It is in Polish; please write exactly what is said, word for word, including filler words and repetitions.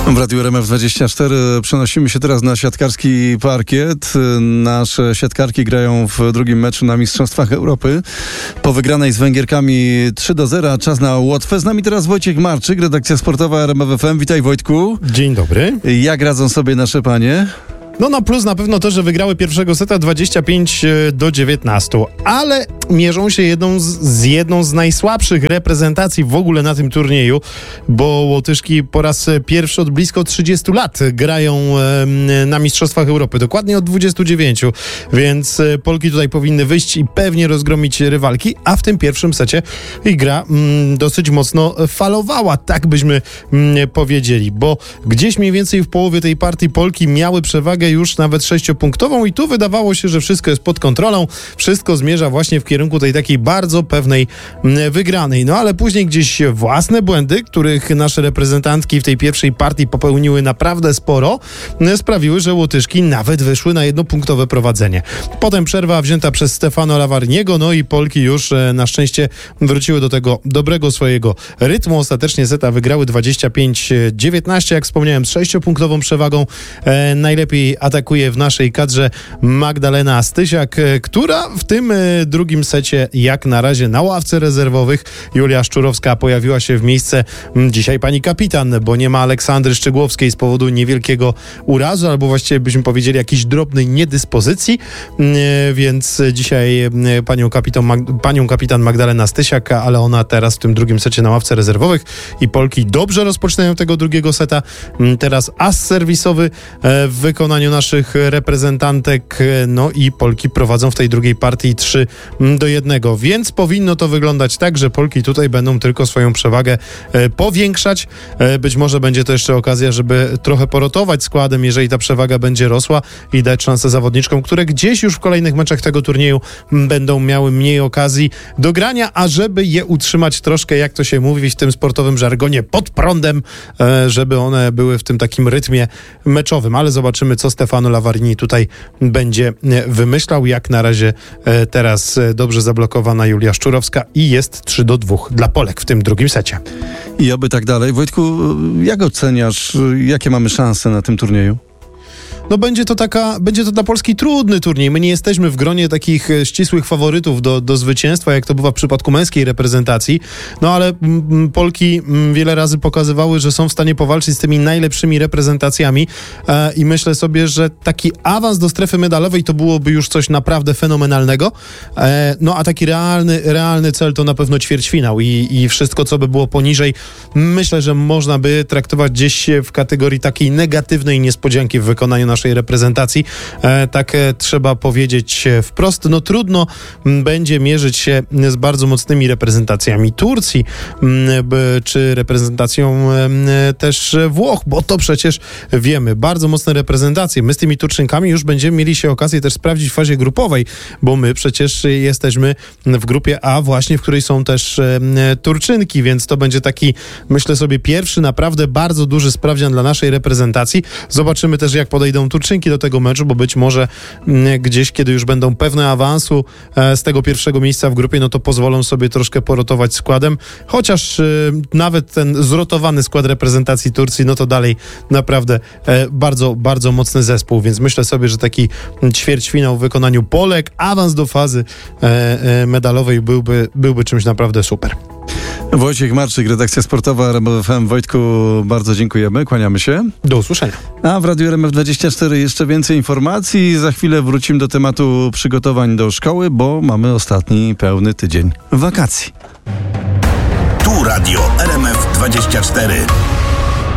W Radiu R M F dwadzieścia cztery przenosimy się teraz na siatkarski parkiet. Nasze siatkarki grają w drugim meczu na Mistrzostwach Europy. Po wygranej z Węgierkami trzy do zera czas na Łotwę. Z nami teraz Wojciech Marczyk, redakcja sportowa R M F F M. Witaj, Wojtku. Dzień dobry. Jak radzą sobie nasze panie? No na plus na pewno to, że wygrały pierwszego seta dwadzieścia pięć do dziewiętnastu, ale mierzą się jedną z, z jedną z najsłabszych reprezentacji w ogóle na tym turnieju, bo Łotyszki po raz pierwszy od blisko trzydziestu lat grają e, na Mistrzostwach Europy, dokładnie od dwudziestu dziewięciu, więc Polki tutaj powinny wyjść i pewnie rozgromić rywalki, a w tym pierwszym secie ich gra mm, dosyć mocno falowała, tak byśmy mm, powiedzieli, bo gdzieś mniej więcej w połowie tej partii Polki miały przewagę już nawet sześciopunktową i tu wydawało się, że wszystko jest pod kontrolą, wszystko zmierza właśnie w kierunku tej takiej bardzo pewnej wygranej. No ale później gdzieś własne błędy, których nasze reprezentantki w tej pierwszej partii popełniły naprawdę sporo, sprawiły, że Łotyszki nawet wyszły na jednopunktowe prowadzenie. Potem przerwa wzięta przez Stefano Lavarniego, no i Polki już na szczęście wróciły do tego dobrego swojego rytmu. Ostatecznie seta wygrały dwadzieścia pięć dziewiętnaście, jak wspomniałem, z sześciopunktową przewagą. E, najlepiej atakuje w naszej kadrze Magdalena Stysiak, która w tym drugim secie jak na razie na ławce rezerwowych. Julia Szczurowska pojawiła się w miejsce dzisiaj pani kapitan, bo nie ma Aleksandry Szczygłowskiej z powodu niewielkiego urazu, albo właściwie byśmy powiedzieli jakiejś drobnej niedyspozycji, więc dzisiaj panią kapitan, panią kapitan Magdalena Stysiak, ale ona teraz w tym drugim secie na ławce rezerwowych i Polki dobrze rozpoczynają tego drugiego seta. Teraz as serwisowy w wykonaniu naszych reprezentantek, no i Polki prowadzą w tej drugiej partii trzy do jednego, więc powinno to wyglądać tak, że Polki tutaj będą tylko swoją przewagę e, powiększać. E, być może będzie to jeszcze okazja, żeby trochę porotować składem, jeżeli ta przewaga będzie rosła i dać szansę zawodniczkom, które gdzieś już w kolejnych meczach tego turnieju m, będą miały mniej okazji do grania, a żeby je utrzymać troszkę, jak to się mówi w tym sportowym żargonie, pod prądem, e, żeby one były w tym takim rytmie meczowym, ale zobaczymy, co Stefano Lavarni tutaj będzie wymyślał. Jak na razie e, teraz dobrze zablokowana Julia Szczurowska i jest trzy do dwóch dla Polek w tym drugim secie. I oby tak dalej. Wojtku, jak oceniasz, jakie mamy szanse na tym turnieju? No będzie to taka, będzie to dla Polski trudny turniej. My nie jesteśmy w gronie takich ścisłych faworytów do, do zwycięstwa, jak to bywa w przypadku męskiej reprezentacji. No ale m, Polki m, wiele razy pokazywały, że są w stanie powalczyć z tymi najlepszymi reprezentacjami e, i myślę sobie, że taki awans do strefy medalowej to byłoby już coś naprawdę fenomenalnego. E, no a taki realny, realny cel to na pewno ćwierćfinał i, i wszystko, co by było poniżej, myślę, że można by traktować gdzieś w kategorii takiej negatywnej niespodzianki w wykonaniu naszej naszej reprezentacji. E, tak e, trzeba powiedzieć wprost. No trudno m, będzie mierzyć się z bardzo mocnymi reprezentacjami Turcji m, b, czy reprezentacją m, też Włoch, bo to przecież wiemy, bardzo mocne reprezentacje. My z tymi Turczynkami już będziemy mieli się okazję też sprawdzić w fazie grupowej, bo my przecież jesteśmy w grupie A właśnie, w której są też e, Turczynki, więc to będzie taki, myślę sobie, pierwszy naprawdę bardzo duży sprawdzian dla naszej reprezentacji. Zobaczymy też, jak podejdą Turczynki do tego meczu, bo być może m, gdzieś, kiedy już będą pewne awansu e, z tego pierwszego miejsca w grupie, no to pozwolą sobie troszkę porotować składem, chociaż e, nawet ten zrotowany skład reprezentacji Turcji, no to dalej naprawdę e, bardzo, bardzo mocny zespół, więc myślę sobie, że taki ćwierćfinał w wykonaniu Polek, awans do fazy e, e, medalowej byłby, byłby czymś naprawdę super. Wojciech Marczyk, redakcja sportowa R M F F M. Wojtku, bardzo dziękujemy, kłaniamy się. Do usłyszenia. A w Radiu R M F dwadzieścia cztery jeszcze więcej informacji. Za chwilę wrócimy do tematu przygotowań do szkoły, bo mamy ostatni pełny tydzień wakacji. Tu Radio R M F dwadzieścia cztery.